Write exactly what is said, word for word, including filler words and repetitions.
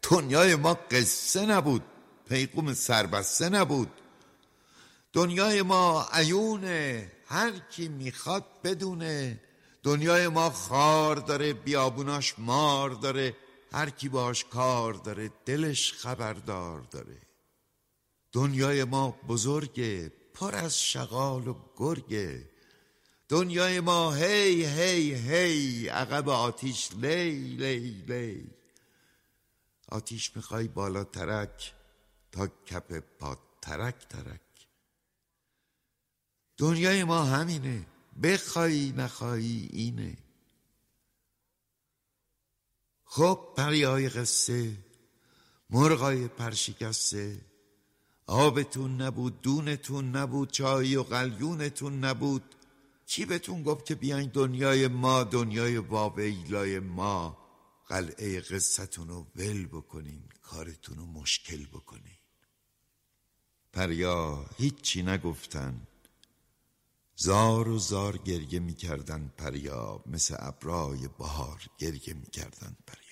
دنیای ما قصه نبود، پیغام سربسته نبود. دنیای ما عیونه، هر کی میخواد بدونه. دنیای ما خار داره، بیابوناش مار داره، هر کی باش کار داره دلش خبردار داره. دنیای ما بزرگه، پر از شغال و گرگه. دنیای ما هی هی هی، عقب آتیش لی لی لی. آتیش میخوای بالا ترک، تا کپ پا ترک ترک. دنیای ما همینه، بخوای نخوای اینه. خب پریای قصه، مرغای پرشکسته، آبتون نبود، دونتون نبود، چای و قلیونتون نبود. کی بهتون گفت که بیاین دنیای ما، دنیای واویلای ما، قلعه قصتون رو ول بکنین، کارتون رو مشکل بکنین. پریا هیچی نگفتن، زار و زار گریه میکردن. پریا مثل ابرای بهار گریه میکردن. پریا